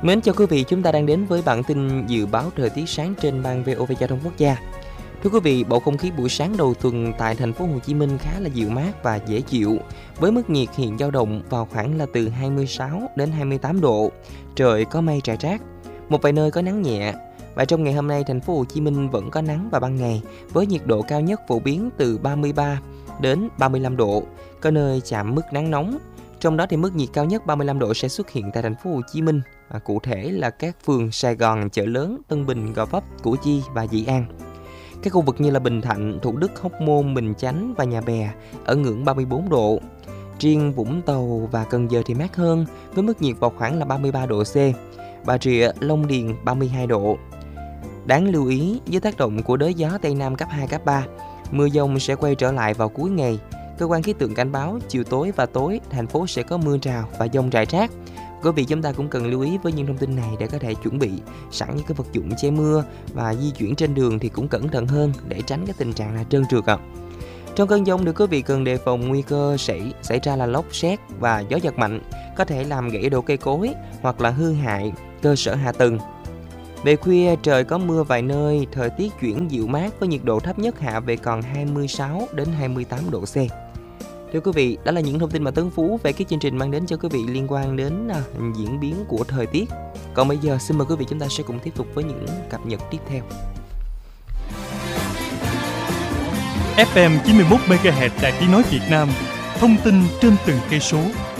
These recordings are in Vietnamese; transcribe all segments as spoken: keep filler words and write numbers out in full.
Mến chào quý vị, chúng ta đang đến với bản tin dự báo thời tiết sáng trên ban vê o vê Giao thông Quốc gia. Thưa quý vị, bầu không khí buổi sáng đầu tuần tại thành phố Hồ Chí Minh khá là dịu mát và dễ chịu, với mức nhiệt hiện dao động vào khoảng là từ hai mươi sáu đến hai mươi tám độ. Trời có mây rải rác, một vài nơi có nắng nhẹ. Và trong ngày hôm nay, thành phố Hồ Chí Minh vẫn có nắng vào ban ngày, với nhiệt độ cao nhất phổ biến từ ba mươi ba đến ba mươi lăm độ, có nơi chạm mức nắng nóng. Trong đó thì mức nhiệt cao nhất ba mươi lăm độ sẽ xuất hiện tại thành phố Hồ Chí Minh, à, cụ thể là các phường Sài Gòn, Chợ Lớn, Tân Bình, Gò Vấp, Củ Chi và Dĩ An. Các khu vực như là Bình Thạnh, Thủ Đức, Hóc Môn, Bình Chánh và Nhà Bè ở ngưỡng ba mươi bốn độ. Riêng Vũng Tàu và Cần Giờ thì mát hơn, với mức nhiệt vào khoảng là ba mươi ba độ C. Bà Rịa, Long Điền ba mươi hai độ. Đáng lưu ý, dưới tác động của đới gió Tây Nam cấp hai, cấp ba, mưa dông sẽ quay trở lại vào cuối ngày. Cơ quan khí tượng cảnh báo chiều tối và tối thành phố sẽ có mưa rào và dông rải rác. Quý vị chúng ta cũng cần lưu ý với những thông tin này để có thể chuẩn bị sẵn những cái vật dụng che mưa, và di chuyển trên đường thì cũng cẩn thận hơn để tránh cái tình trạng là trơn trượt ạ. Trong cơn dông thì quý vị cần đề phòng nguy cơ xảy xảy ra là lốc sét và gió giật mạnh, có thể làm gãy đổ cây cối hoặc là hư hại cơ sở hạ tầng. Về khuya trời có mưa vài nơi, thời tiết chuyển dịu mát với nhiệt độ thấp nhất hạ về còn hai mươi sáu đến hai mươi tám độ C. Thưa quý vị, đó là những thông tin mà Tấn Phú về cái chương trình mang đến cho quý vị liên quan đến à, diễn biến của thời tiết. Còn bây giờ xin mời quý vị chúng ta sẽ cùng tiếp tục với những cập nhật tiếp theo. ép em chín mươi mốt mê ga héc Đài Tiếng nói Việt Nam, thông tin trên từng cây số.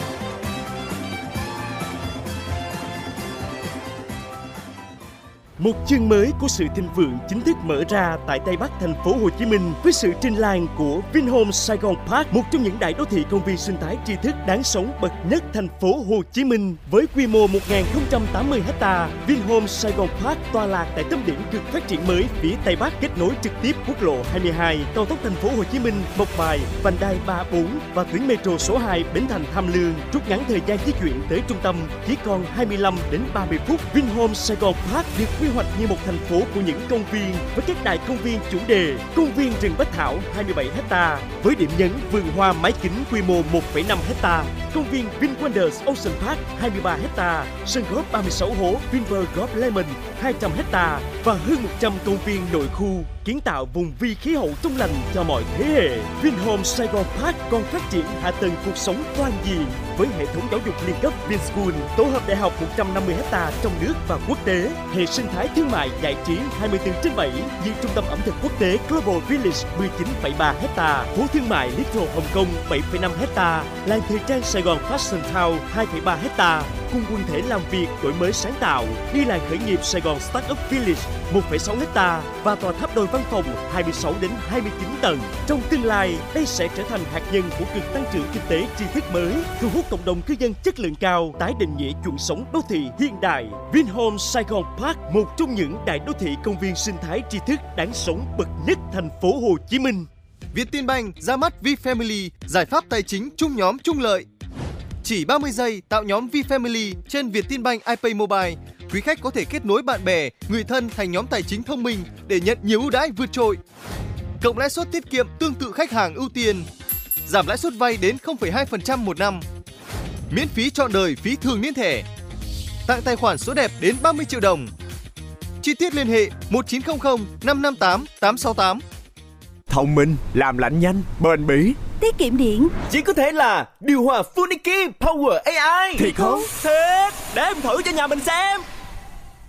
Một chương mới của sự thịnh vượng chính thức mở ra tại Tây Bắc thành phố Hồ Chí Minh với sự trình làng của Vinhomes Saigon Park, một trong những đại đô thị công viên sinh thái tri thức đáng sống bậc nhất thành phố Hồ Chí Minh. Với quy mô một nghìn không trăm tám mươi héc ta, Vinhomes Saigon Park tọa lạc tại tâm điểm cực phát triển mới phía Tây Bắc, kết nối trực tiếp quốc lộ hai mươi hai, cao tốc thành phố Hồ Chí Minh, Mộc Bài, vành đai ba bốn và tuyến metro số hai Bến Thành Tham Lương, rút ngắn thời gian di chuyển tới trung tâm chỉ còn hai mươi lăm đến ba mươi phút. Vinhomes Saigon Park được quy hoạch như một thành phố của những công viên với các đại công viên chủ đề: công viên rừng Bách Thảo hai mươi bảy héc ta với điểm nhấn vườn hoa mái kính quy mô một phẩy năm héc ta, công viên VinWonders Ocean Park hai mươi ba héc ta, sân golf ba mươi sáu hố Vinpearl Golf Lemon hai trăm héc ta và hơn một trăm công viên nội khu, kiến tạo vùng vi khí hậu trong lành cho mọi thế hệ. Vinhomes Saigon Park còn phát triển hạ tầng cuộc sống toàn diện với hệ thống giáo dục liên cấp Vinschool, tổ hợp đại học một trăm năm mươi héc ta trong nước và quốc tế, hệ sinh thái thương mại giải trí hai mươi bốn trên bảy như trung tâm ẩm thực quốc tế Global Village mười chín phẩy ba héc ta, phố thương mại Little Hồng Kông bảy phẩy năm héc ta, làng thời trang Sài Gòn Fashion Town hai phẩy ba héc ta, cùng quần thể làm việc đổi mới sáng tạo như làng khởi nghiệp Sài Gòn Startup Village một phẩy sáu héc ta và tòa tháp đôi văn phòng hai mươi sáu đến hai mươi chín tầng. Trong tương lai, đây sẽ trở thành hạt nhân của cực tăng trưởng kinh tế tri thức mới, thu hút cộng đồng cư dân chất lượng cao, tái định nghĩa chuẩn sống đô thị hiện đại. Vinhomes Saigon Park, một trong những đại đô thị công viên sinh thái tri thức đáng sống bậc nhất thành phố Hồ Chí Minh. Vietinbank ra mắt VFamily, giải pháp tài chính chung nhóm chung lợi. Chỉ ba mươi giây tạo nhóm VFamily trên Vietinbank iPay Mobile. Quý khách có thể kết nối bạn bè, người thân thành nhóm tài chính thông minh để nhận nhiều ưu đãi vượt trội. Cộng lãi suất tiết kiệm tương tự khách hàng ưu tiên. Giảm lãi suất vay đến không phẩy hai phần trăm một năm. Miễn phí trọn đời phí thường niên thẻ. Tặng tài khoản số đẹp đến ba mươi triệu đồng. Chi tiết liên hệ một chín không không năm năm tám tám sáu tám. Thông minh, làm lạnh nhanh, bền bỉ, tiết kiệm điện. Chỉ có thể là điều hòa Funiki Power a i. Thiệt không? Thiệt, để em thử cho nhà mình xem.